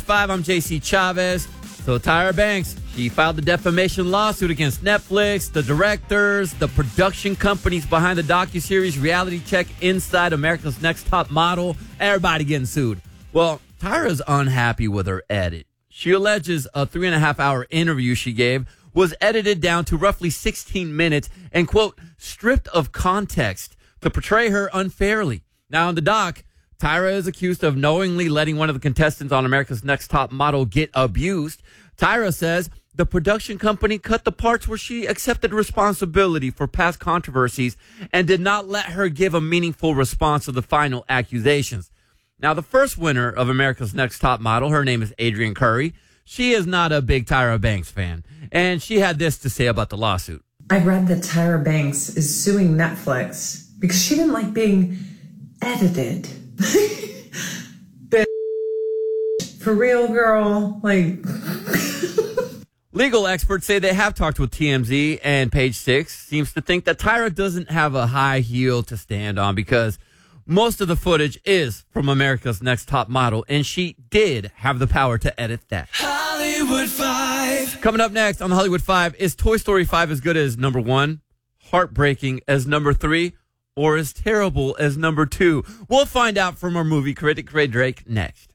5. I'm JC Chavez. So Tyra Banks, she filed a defamation lawsuit against Netflix, the directors, the production companies behind the docuseries Reality Check Inside America's Next Top Model. Everybody getting sued. Well, Tyra's unhappy with her edit. She alleges a 3.5-hour interview she gave was edited down to roughly 16 minutes and, quote, stripped of context to portray her unfairly. Now, in the doc, Tyra is accused of knowingly letting one of the contestants on America's Next Top Model get abused. Tyra says the production company cut the parts where she accepted responsibility for past controversies and did not let her give a meaningful response to the final accusations. Now, the first winner of America's Next Top Model, her name is Adrienne Curry. She is not a big Tyra Banks fan, and she had this to say about the lawsuit. I read that Tyra Banks is suing Netflix because she didn't like being edited. For real, girl. Like... Legal experts say they have talked with TMZ, and Page Six seems to think that Tyra doesn't have a high heel to stand on because most of the footage is from America's Next Top Model, and she did have the power to edit that. Hollywood 5. Coming up next on the Hollywood 5, is Toy Story 5 as good as number 1, heartbreaking as number 3, or as terrible as number 2? We'll find out from our movie critic, Ray Drake, next.